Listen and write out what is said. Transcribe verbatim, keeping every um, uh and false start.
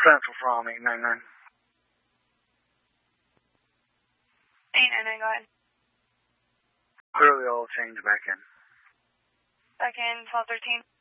Central from eight nine nine. eight nine nine, go ahead. Clearly all change back in. Back in, twelve thirteen.